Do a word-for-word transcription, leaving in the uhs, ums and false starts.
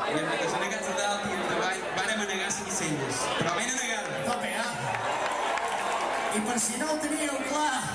I amb que són negats de dalt i de baix, vàrem a negar cinc celles, però ben a negada. Tope, eh? I per si no ho teníeu clar,